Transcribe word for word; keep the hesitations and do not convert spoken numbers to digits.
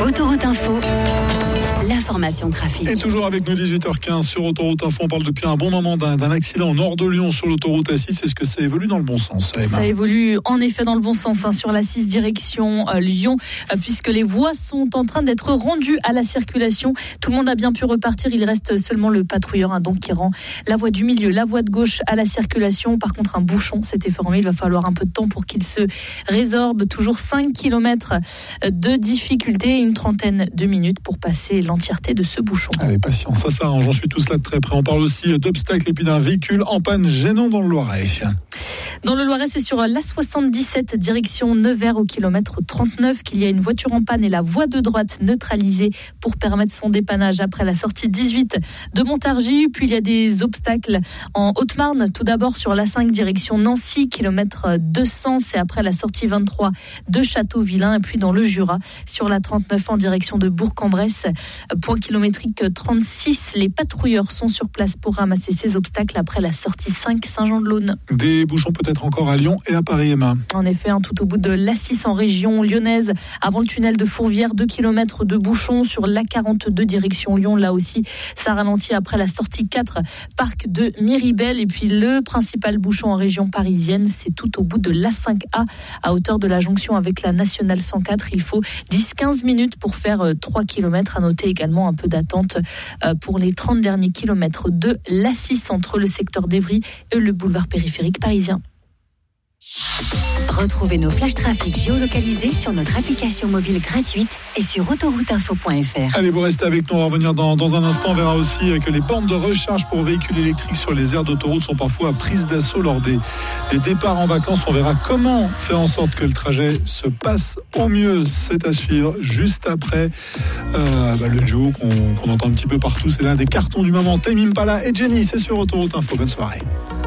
Autoroute Info, l'information trafic. Et toujours avec nous dix-huit heures quinze sur Autoroute Info, on parle depuis un bon moment d'un, d'un accident au nord de Lyon sur l'autoroute A six. Est-ce que ça évolue dans le bon sens, Emma ? Ça évolue en effet dans le bon sens hein, sur la six direction euh, Lyon, euh, puisque les voies sont en train d'être rendues à la circulation. Tout le monde a bien pu repartir, il reste seulement le patrouilleur hein, donc qui rend la voie du milieu, la voie de gauche à la circulation. Par contre, un bouchon s'était formé, il va falloir un peu de temps pour qu'il se résorbe. Toujours cinq kilomètres de difficulté, une trentaine de minutes pour passer l'entièreté de ce bouchon. Allez, patience, ça s'arrange, j'en suis tous là de très près. On parle aussi d'obstacles et puis d'un véhicule en panne gênant dans le Loiret. Dans le Loiret, c'est sur l'A soixante-dix-sept, direction Nevers au kilomètre trente-neuf, qu'il y a une voiture en panne et la voie de droite neutralisée pour permettre son dépannage après la sortie dix-huit de Montargis. Puis il y a des obstacles en Haute-Marne, tout d'abord sur l'A cinq, direction Nancy, kilomètre deux cents, c'est après la sortie vingt-trois de Châteauvillain. Et puis dans le Jura, sur la trente-neuf en direction de Bourg-en-Bresse, point kilométrique trente-six, les patrouilleurs sont sur place pour ramasser ces obstacles après la sortie cinq Saint-Jean-de-Laune. Des bouchons peut-être encore à Lyon et à Paris, Emma. En effet, hein, tout au bout de l'A six en région lyonnaise, avant le tunnel de Fourvière, deux kilomètres de bouchons sur l'A quarante-deux direction Lyon. Là aussi, ça ralentit après la sortie quatre, parc de Miribel. Et puis le principal bouchon en région parisienne, c'est tout au bout de l'A cinq A, à hauteur de la jonction avec la nationale cent quatre. Il faut dix à quinze minutes pour faire trois kilomètres. À noter également un peu d'attente pour les trente derniers kilomètres de l'A six entre le secteur d'Evry et le boulevard périphérique parisien. Retrouvez nos flash trafic géolocalisés sur notre application mobile gratuite et sur autoroute info point f r. Allez, vous restez avec nous, on va revenir dans, dans un instant. On verra aussi que les bornes de recharge pour véhicules électriques sur les aires d'autoroute sont parfois prises d'assaut lors des, des départs en vacances. On verra comment faire en sorte que le trajet se passe au mieux. C'est à suivre juste après euh, bah, le duo qu'on, qu'on entend un petit peu partout. C'est l'un des cartons du moment. Tame Impala et Jenny, c'est sur Autoroute Info. Bonne soirée.